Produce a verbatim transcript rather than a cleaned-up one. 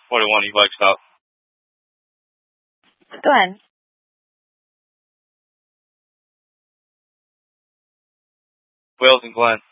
forty-one, e-bike stop. Go ahead. Wales and Glen.